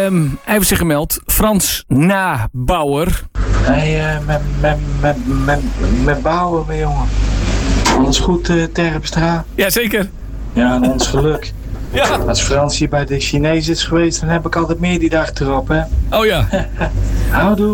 Hij heeft zich gemeld. Frans Nabouwer. Hey, met bouwen, mijn jongen. Alles goed, Terpstra? Jazeker. Ja, aan ons geluk. Ja. Als Frans hier bij de Chinezen is geweest, dan heb ik altijd meer die dag erop, hè. Oh ja. Houdoe.